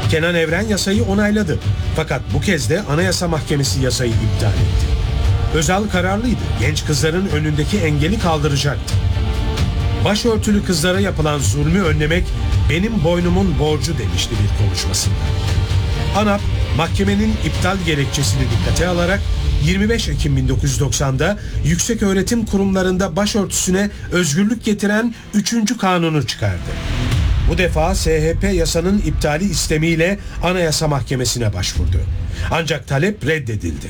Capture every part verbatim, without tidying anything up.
Kenan Evren yasayı onayladı. Fakat bu kez de Anayasa Mahkemesi yasayı iptal etti. Özal kararlıydı. Genç kızların önündeki engeli kaldıracaktı. Başörtülü kızlara yapılan zulmü önlemek benim boynumun borcu demişti bir konuşmasında. ANAP, mahkemenin iptal gerekçesini dikkate alarak yirmi beş Ekim bin dokuz yüz doksan'da yükseköğretim kurumlarında başörtüsüne özgürlük getiren üçüncü kanunu çıkardı. Bu defa S H P yasanın iptali istemiyle Anayasa Mahkemesi'ne başvurdu. Ancak talep reddedildi.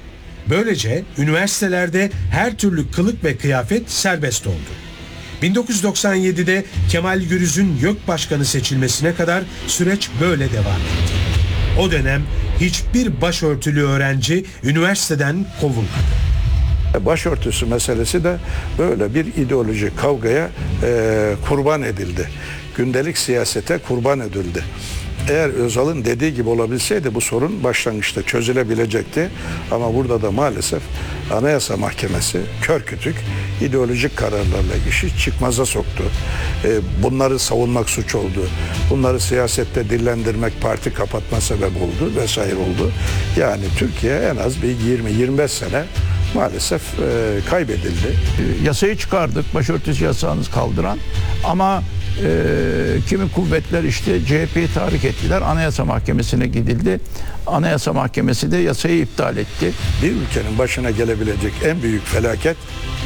Böylece üniversitelerde her türlü kılık ve kıyafet serbest oldu. bin dokuz yüz doksan yedi'de Kemal Gürüz'ün YÖK Başkanı seçilmesine kadar süreç böyle devam etti. O dönem hiçbir başörtülü öğrenci üniversiteden kovulmadı. Başörtüsü meselesi de böyle bir ideolojik kavgaya e, kurban edildi. Gündelik siyasete kurban edildi. Eğer Özal'ın dediği gibi olabilseydi bu sorun başlangıçta çözülebilecekti. Ama burada da maalesef Anayasa Mahkemesi kör kütük ideolojik kararlarla işi çıkmaza soktu. Bunları savunmak suç oldu. Bunları siyasette dillendirmek parti kapatma sebep oldu vesaire oldu. Yani Türkiye en az bir yirmi yirmi beş sene maalesef e, kaybedildi. Yasayı çıkardık, başörtüsü yasağını kaldıran, ama e, kimi kuvvetler işte C H P'yi tahrik ettiler, Anayasa Mahkemesi'ne gidildi. Anayasa Mahkemesi de yasayı iptal etti. Bir ülkenin başına gelebilecek en büyük felaket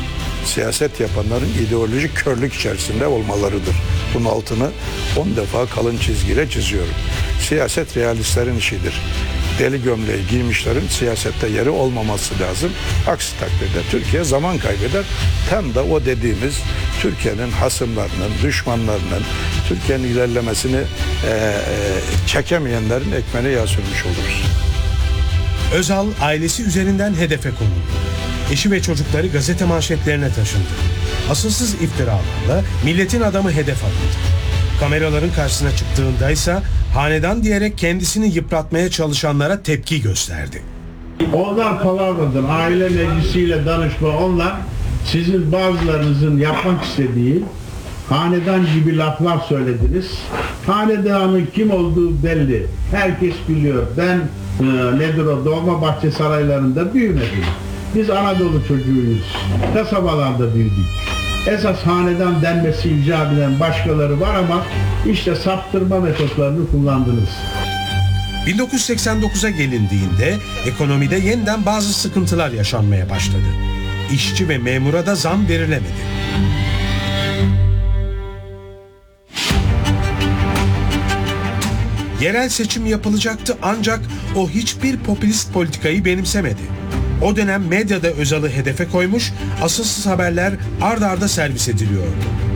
siyaset yapanların ideolojik körlük içerisinde olmalarıdır. Bunun altını on defa kalın çizgiyle çiziyorum. Siyaset realistlerin işidir. Deli gömleği giymişlerin siyasette yeri olmaması lazım. Aksi takdirde Türkiye zaman kaybeder. Tam da o dediğimiz Türkiye'nin hasımlarının, düşmanlarının, Türkiye'nin ilerlemesini e, e, çekemeyenlerin ekmeğine yağ sürmüş oluruz. Özal ailesi üzerinden hedefe konuldu. Eşi ve çocukları gazete manşetlerine taşındı. Asılsız iftiralarla milletin adamı hedef alındı. Kameraların karşısına çıktığında ise hanedan diyerek kendisini yıpratmaya çalışanlara tepki gösterdi. Onlar palavradır. Aile meclisiyle danışma, onlar sizin bazılarınızın yapmak istediği hanedan gibi laflar söylediniz. Hanedanın kim olduğu belli. Herkes biliyor. Ben e, nedir o Dolmabahçe saraylarında büyümedim. Biz Anadolu çocuğuyuz. Kasabalarda büyüdük. Esas hanedan denmesi icap eden başkaları var ama işte saptırma metotlarını kullandınız. bin dokuz yüz seksen dokuz'a gelindiğinde ekonomide yeniden bazı sıkıntılar yaşanmaya başladı. İşçi ve memura da zam verilemedi. Yerel seçim yapılacaktı ancak o hiçbir popülist politikayı benimsemedi. O dönem medyada Özal'ı hedefe koymuş, asılsız haberler ard arda servis ediliyordu.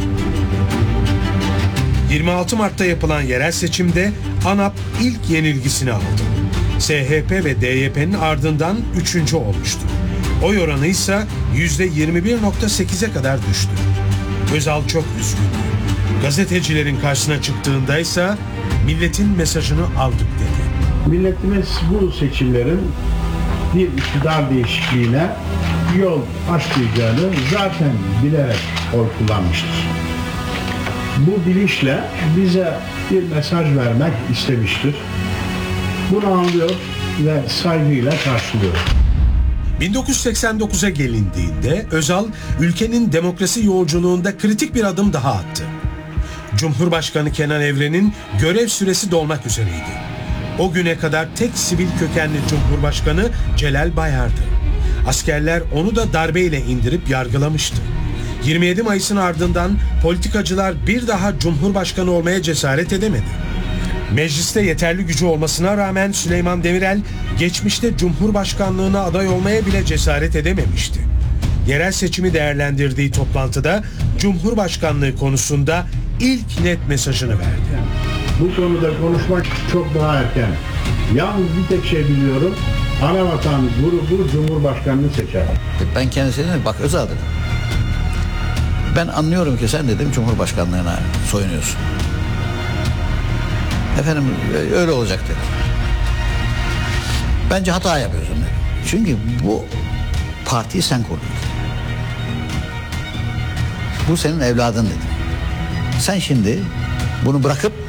yirmi altı Mart'ta yapılan yerel seçimde ANAP ilk yenilgisini aldı. S H P ve D Y P'nin ardından üçüncü olmuştu. Oy oranı ise yüzde yirmi bir nokta sekiz'e kadar düştü. Özal çok üzgündü. Gazetecilerin karşısına çıktığında ise milletin mesajını aldık dedi. Milletimiz bu seçimlerin bir iktidar değişikliğine yol açmayacağını zaten bilerek oy kullanmıştır. Bu bilinçle bize bir mesaj vermek istemiştir. Bunu anlıyor ve saygıyla karşılıyor. bin dokuz yüz seksen dokuz'a gelindiğinde Özal ülkenin demokrasi yolculuğunda kritik bir adım daha attı. Cumhurbaşkanı Kenan Evren'in görev süresi dolmak üzereydi. O güne kadar tek sivil kökenli Cumhurbaşkanı Celal Bayar'dı. Askerler onu da darbeyle indirip yargılamıştı. yirmi yedi Mayıs'ın ardından politikacılar bir daha Cumhurbaşkanı olmaya cesaret edemedi. Mecliste yeterli gücü olmasına rağmen Süleyman Demirel geçmişte Cumhurbaşkanlığına aday olmaya bile cesaret edememişti. Yerel seçimi değerlendirdiği toplantıda Cumhurbaşkanlığı konusunda ilk net mesajını verdi. Bu konuda konuşmak çok daha erken. Yalnız bir tek şey biliyorum. Anavatan grubu Cumhurbaşkanını seçer. Ben kendisine dedim, bak Özal dedim. Ben anlıyorum ki sen dedim Cumhurbaşkanlığına soyunuyorsun. Efendim öyle olacak dedim. Bence hata yapıyorsun dedim. Çünkü bu partiyi sen kurdun. Bu senin evladın dedim. Sen şimdi bunu bırakıp